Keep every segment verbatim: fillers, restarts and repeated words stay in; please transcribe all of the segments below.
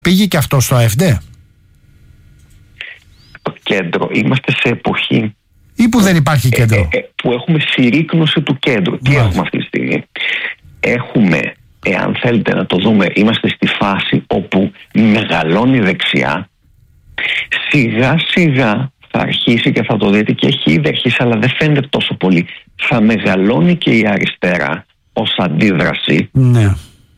Πήγε και αυτό στο ΑΕΦΔ. Το κέντρο, είμαστε σε εποχή ή που δεν υπάρχει κέντρο. Ε, ε, που έχουμε συρρίκνωση του κέντρου. Τι έχουμε αυτή τη στιγμή? Έχουμε, εάν θέλετε να το δούμε, είμαστε στη φάση όπου μεγαλώνει δεξιά. Σιγά σιγά θα αρχίσει και θα το δείτε, και έχει ήδη αρχίσει, αλλά δεν φαίνεται τόσο πολύ. Θα μεγαλώνει και η αριστερά ως αντίδραση, ναι,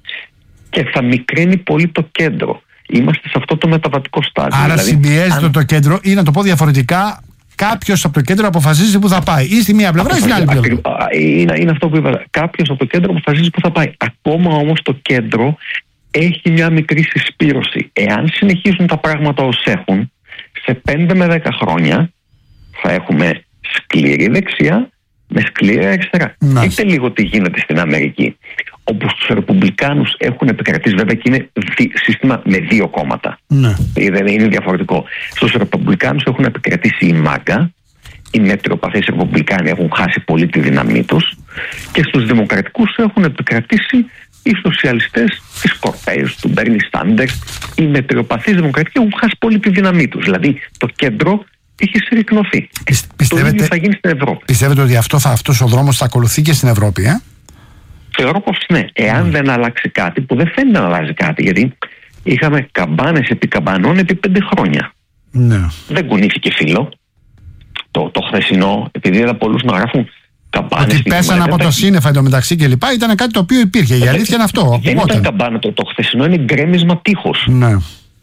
και θα μικραίνει πολύ το κέντρο. Είμαστε σε αυτό το μεταβατικό στάδιο. Άρα δηλαδή, συμπιέζεται αν... το κέντρο, ή να το πω διαφορετικά, κάποιος από το κέντρο αποφασίζει που θα πάει, ή στη μία πλευρά ή στην άλλη πλευρά. Είναι, είναι αυτό που είπα. Κάποιος από το κέντρο αποφασίζει που θα πάει. Ακόμα όμως το κέντρο έχει μια μικρή συσπήρωση. Εάν συνεχίσουν τα πράγματα ως έχουν, σε πέντε με δέκα χρόνια θα έχουμε σκληρή δεξιά με σκληρή αριστερά. Δείτε λίγο τι γίνεται στην Αμερική, όπου στους Ρεπουμπλικάνους έχουν επικρατήσει, βέβαια, και είναι δι, σύστημα με δύο κόμματα. Ναι. Δεν είναι διαφορετικό. Στους Ρεπουμπλικάνους έχουν επικρατήσει η ΜΑΓΚΑ, οι μετριοπαθείς Ρεπουμπλικάνοι έχουν χάσει πολύ τη δύναμή τους, και στους Δημοκρατικούς έχουν επικρατήσει οι σοσιαλιστές της Κορπέης, του Μπέρνι Σάντερς. Οι μετριοπαθείς Δημοκρατικοί έχουν χάσει πολύ τη δύναμή τους. Δηλαδή το κέντρο έχει συρρικνωθεί. Το ίδιο θα γίνει στην Ευρώπη. Πιστεύετε ότι αυτό θα, αυτός ο δρόμος θα ακολουθεί και στην Ευρώπη, ε? Θεωρώ πως ναι. Εάν mm. δεν αλλάξει κάτι, που δεν φαίνεται να αλλάζει κάτι, γιατί είχαμε καμπάνες επί καμπανών επί πέντε χρόνια. Ναι. Δεν κουνήθηκε φύλλο. Το, το χθεσινό, επειδή είδα πολλούς να γράφουν καμπάνες. Ότι πέσανε από το σύννεφα εντωμεταξύ και λοιπά, ήταν κάτι το οποίο υπήρχε. Η αλήθεια είναι αυτό. Δεν ήταν καμπάνα. Το, το χθεσινό είναι γκρέμισμα τείχους. Ναι.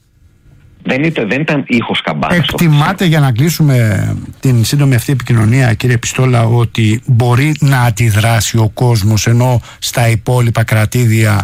Δεν ήταν, δεν ήταν ήχος καμπάνας. Εκτιμάτε, για να κλείσουμε την σύντομη αυτή επικοινωνία, κύριε Πιστόλα, ότι μπορεί να αντιδράσει ο κόσμος, ενώ στα υπόλοιπα κρατήδια,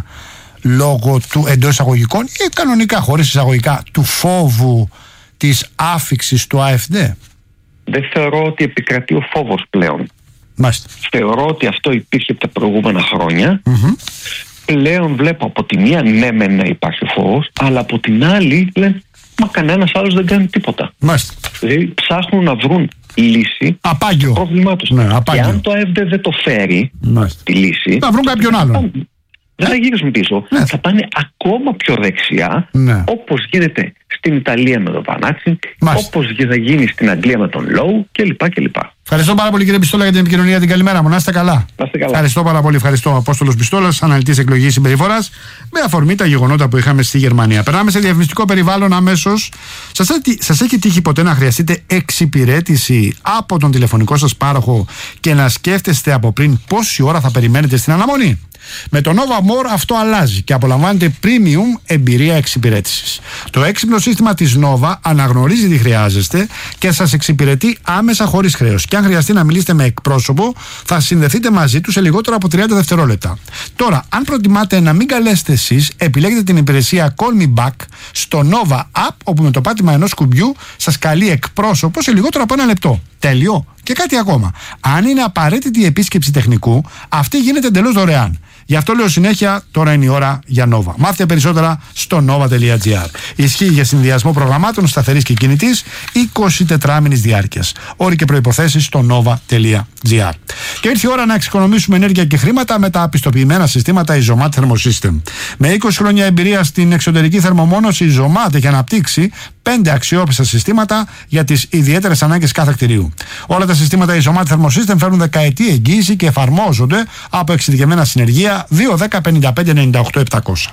λόγω του, εντός εισαγωγικών ή κανονικά χωρίς εισαγωγικά, του φόβου της άφιξης του ΑΕΦΔ? Δεν θεωρώ ότι επικρατεί ο φόβος πλέον. Μάλιστα. Θεωρώ ότι αυτό υπήρχε τα προηγούμενα χρόνια. Mm-hmm. Πλέον βλέπω από τη μία, ναι μεν να υπάρχει φόβος, αλλά από την άλλη λένε, μα κανένας άλλος δεν κάνει τίποτα. Μάλιστα. Δηλαδή ψάχνουν να βρουν λύση απάγιο στο πρόβλημά τους. Ναι, και αν το ΑΕΦΔ δεν το φέρει, Μάλιστα, τη λύση, θα βρουν κάποιον άλλον. Δεν θα γυρίσουν πίσω. Ναι. Θα πάνε ακόμα πιο δεξιά, ναι, όπως γίνεται στην Ιταλία με τον Βανάτσι, όπως θα γίνει στην Αγγλία με τον Λόου κλπ. κλπ. Ευχαριστώ πάρα πολύ, κύριε Πιστόλα, για την επικοινωνία. Την καλημέρα μου. Να είστε καλά. Να είστε καλά. Ευχαριστώ πάρα πολύ. Ευχαριστώ. Απόστολος Πιστόλας, αναλυτής εκλογής συμπεριφοράς, με αφορμή τα γεγονότα που είχαμε στη Γερμανία. Περνάμε σε διαφημιστικό περιβάλλον αμέσως. Σας, σας έχει τύχει ποτέ να χρειαστείτε εξυπηρέτηση από τον τηλεφωνικό σας πάροχο και να σκέφτεστε από πριν πόση ώρα θα περιμένετε στην αναμονή? Με το Nova More αυτό αλλάζει και απολαμβάνετε premium εμπειρία εξυπηρέτησης. Το έξυπνο σύστημα της Nova αναγνωρίζει τι χρειάζεστε και σας εξυπηρετεί άμεσα χωρίς χρέος. Και αν χρειαστεί να μιλήσετε με εκπρόσωπο, θα συνδεθείτε μαζί του σε λιγότερο από τριάντα δευτερόλεπτα. Τώρα, αν προτιμάτε να μην καλέσετε εσείς, επιλέγετε την υπηρεσία Call Me Back στο Nova App, όπου με το πάτημα ενός κουμπιού σας καλεί εκπρόσωπο σε λιγότερο από ένα λεπτό. Τέλειο. Και κάτι ακόμα. Αν είναι απαραίτητη η επίσκεψη τεχνικού, αυτή γίνεται εντελώς δωρεάν. Γι' αυτό λέω συνέχεια, τώρα είναι η ώρα για Nova. Μάθετε περισσότερα στο nova τελεία gr. Ισχύει για συνδυασμό προγραμμάτων σταθερής και κινητής εικοσιτετράμηνης διάρκειας. Όροι και προϋποθέσεις στο nova τελεία gr. Και ήρθε η ώρα να εξοικονομήσουμε ενέργεια και χρήματα με τα πιστοποιημένα συστήματα Isomat Thermosystem. Με είκοσι χρόνια εμπειρία στην εξωτερική θερμομόνωση, η Isomat έχει αναπτύξει πέντε αξιόπιστα συστήματα για τις ιδιαίτερες ανάγκες κάθε κτηρίου. Όλα τα συστήματα Isomat Thermosystem φέρνουν δεκαετή εγγύηση και εφαρμόζονται από εξειδικευμένα συνεργεία δύο δέκα πενήντα πέντε ενενήντα οκτώ επτακόσια.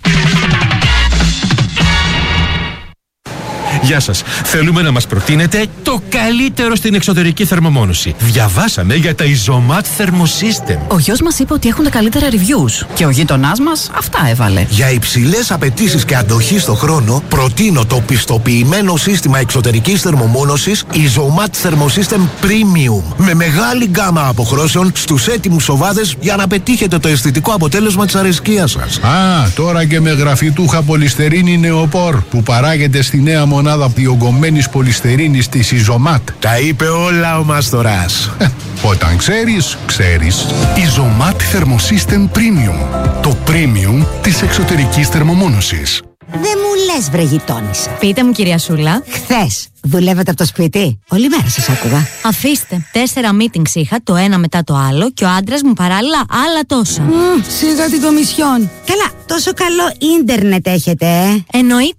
Γεια σας. Θέλουμε να μας προτείνετε το καλύτερο στην εξωτερική θερμομόνωση. Διαβάσαμε για τα Isomat Thermosystem. Ο γιος μας είπε ότι έχουν τα καλύτερα reviews και ο γείτονάς μας αυτά έβαλε. Για υψηλές απαιτήσεις και αντοχή στο χρόνο, προτείνω το πιστοποιημένο σύστημα εξωτερικής θερμομόνωσης Isomat Thermosystem Premium. Με μεγάλη γκάμα αποχρώσεων στους έτοιμους σοβάδες για να πετύχετε το αισθητικό αποτέλεσμα της αρεσκίας σας. Α, τώρα και με γραφιτούχα πολυστερίνη νεοπόρ που παράγεται στη νέα μονάδα διογκωμένης πολυστερίνης της Isomat. Τα είπε όλα ο Μάστορας. Όταν ξέρεις, ξέρεις. Isomat Thermosystem Premium. Το premium της εξωτερικής θερμομόνωσης. Δεν μου λες, βρε γειτόνισσα. Πείτε μου, κυρία Σούλα. Χθες δουλεύετε από το σπίτι? Όλη μέρα σας άκουγα. Αφήστε. Τέσσερα meetings είχα, το ένα μετά το άλλο, και ο άντρας μου παράλληλα άλλα τόσα. Mm, σιγά την κομισιόν. Καλά, τόσο καλό ίντερνετ έχετε, ε. Εννοείται.